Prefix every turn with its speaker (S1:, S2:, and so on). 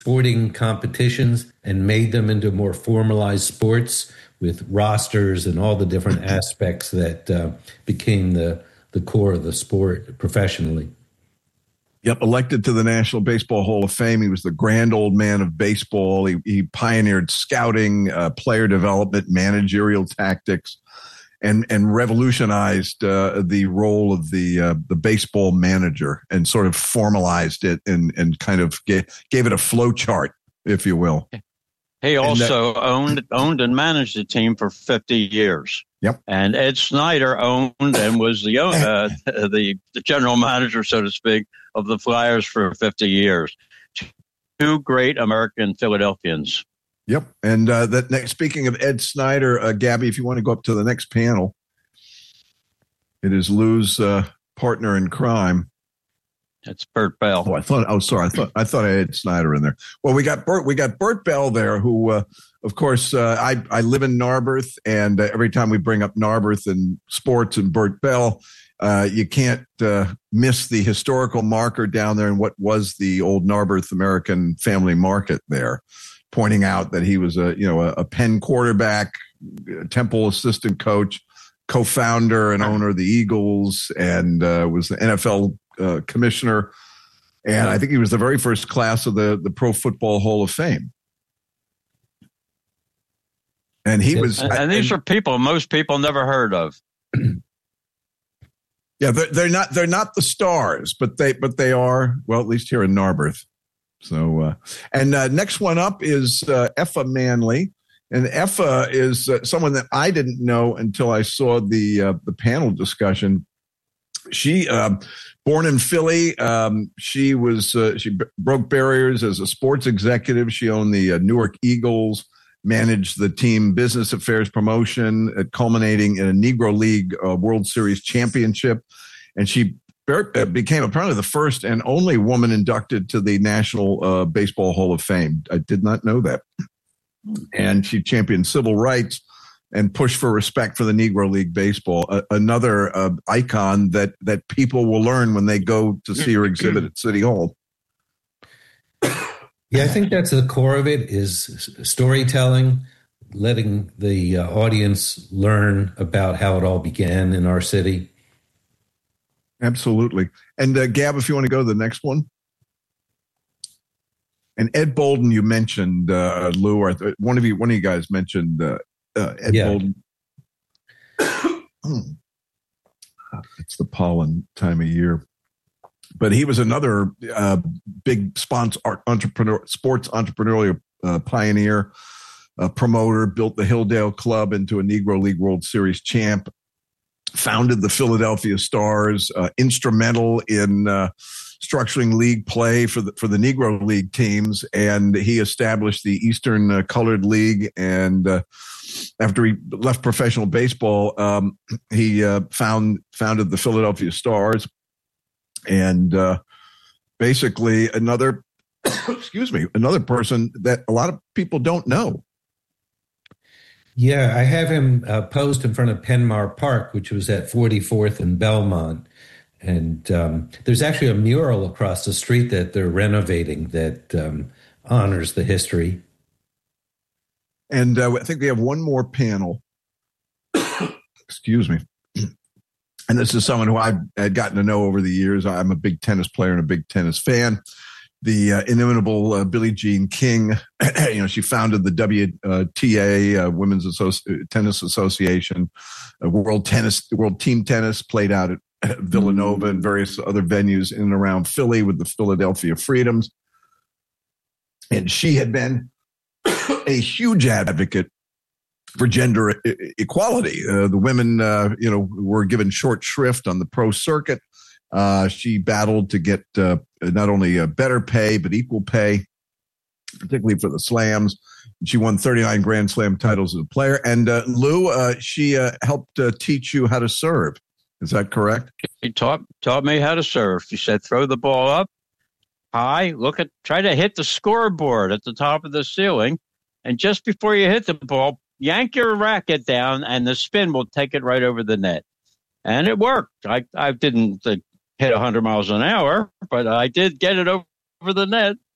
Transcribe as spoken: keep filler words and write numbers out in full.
S1: sporting competitions and made them into more formalized sports with rosters and all the different aspects that uh, became the, the core of the sport professionally.
S2: Yep, elected to the National Baseball Hall of Fame. He was the grand old man of baseball. He, he pioneered scouting, uh, player development, managerial tactics, and and revolutionized uh, the role of the uh, the baseball manager and sort of formalized it and and kind of gave, gave it a flow chart, if you will.
S3: He also that, owned owned and managed the team for fifty years.
S2: Yep.
S3: And Ed Snyder owned and was the uh, the the general manager, so to speak, of the Flyers for fifty years. Two great American Philadelphians.
S2: Yep. And uh, that next, speaking of Ed Snyder, uh, Gabby, if you want to go up to the next panel, it is Lou's uh, partner in crime.
S3: That's Bert Bell.
S2: Oh, I thought. Oh, sorry. I thought. I thought I had Snyder in there. Well, we got Bert. We got Bert Bell there, who, uh, of course, uh, I I live in Narberth, and uh, every time we bring up Narberth and sports and Bert Bell, uh, you can't uh, miss the historical marker down there in what was the old Narberth American Family Market there, pointing out that he was a you know a, a Penn quarterback, a Temple assistant coach, co-founder and owner of the Eagles, and uh, was the N F L uh, commissioner. And I think he was the very first class of the, the Pro Football Hall of Fame. And he was,
S3: and, and these and, are people most people never heard of.
S2: Yeah, they're, they're not they're not the stars, but they but they are, well, at least here in Narberth. So, uh, and uh, next one up is uh, Effa Manley. And Effa is uh, someone that I didn't know until I saw the uh, the panel discussion. She, uh, born in Philly, um, she was uh, she b- broke barriers as a sports executive. She owned the uh, Newark Eagles, managed the team business affairs promotion, uh, culminating in a Negro League uh, World Series championship. And she be- became apparently the first and only woman inducted to the National uh, Baseball Hall of Fame. I did not know that. And she championed civil rights and pushed for respect for the Negro League Baseball, uh, another uh, icon that that people will learn when they go to see her exhibit at City Hall.
S1: Yeah, I think that's the core of it, is storytelling, letting the uh, audience learn about how it all began in our city.
S2: Absolutely. And uh, Gab, if you want to go to the next one. And Ed Bolden, you mentioned, uh, Lou, or one of you, one of you guys mentioned uh, uh, Ed
S1: yeah.
S2: Bolden. It's the pollen time of year, but he was another uh, big sponsor, entrepreneur, sports entrepreneurial uh, pioneer, uh, promoter. Built the Hilldale Club into a Negro League World Series champ. Founded the Philadelphia Stars. Uh, instrumental in Uh, structuring league play for the for the Negro League teams, and he established the Eastern uh, Colored League. And uh, after he left professional baseball, um, he uh, found founded the Philadelphia Stars, and uh, basically another excuse me another person that a lot of people don't know.
S1: Yeah, I have him uh, posed in front of Penmar Park, which was at forty-fourth and Belmont. And um, there's actually a mural across the street that they're renovating that um, honors the history.
S2: And uh, I think we have one more panel. Excuse me. And this is someone who I've had gotten to know over the years. I'm a big tennis player and a big tennis fan. The uh, inimitable uh, Billie Jean King. You know, she founded the W T A, uh, Women's Associ- Tennis Association, uh, World Tennis, World Team Tennis, played out at Villanova and various other venues in and around Philly with the Philadelphia Freedoms. And she had been a huge advocate for gender e- equality. Uh, the women, uh, you know, were given short shrift on the pro circuit. Uh, she battled to get uh, not only a better pay, but equal pay, particularly for the slams. She won thirty-nine Grand Slam titles as a player. And uh, Lou, uh, she uh, helped uh, teach you how to serve. Is that correct?
S3: He taught taught me how to serve. He said, throw the ball up high, look at, try to hit the scoreboard at the top of the ceiling. And just before you hit the ball, yank your racket down and the spin will take it right over the net. And it worked. I, I didn't uh, hit one hundred miles an hour, but I did get it over the net.